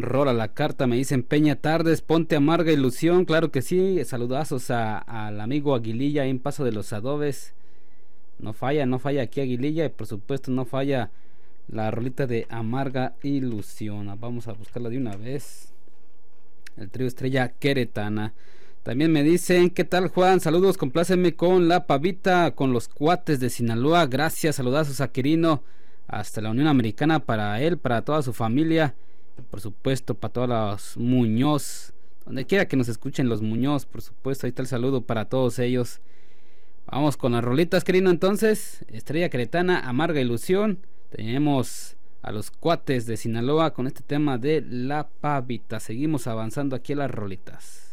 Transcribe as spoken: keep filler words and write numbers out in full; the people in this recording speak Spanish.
rola la carta, me dicen Peña Tardes, ponte amarga ilusión, claro que sí, saludazos a, al amigo Aguililla en Paso de los Adobes, no falla, no falla aquí Aguililla, y por supuesto no falla la rolita de amarga ilusión. Vamos a buscarla de una vez, el trío Estrella Queretana. También me dicen, ¿qué tal Juan? Saludos, compláceme con la pavita, con los cuates de Sinaloa, gracias, saludazos a Quirino, hasta la Unión Americana para él, para toda su familia, y por supuesto para todos los Muñoz, donde quiera que nos escuchen los Muñoz, por supuesto, ahí está el saludo para todos ellos. Vamos con las rolitas, Quirino, entonces, Estrella Queretana, Amarga Ilusión, tenemos a los cuates de Sinaloa con este tema de la pavita, seguimos avanzando aquí a las rolitas.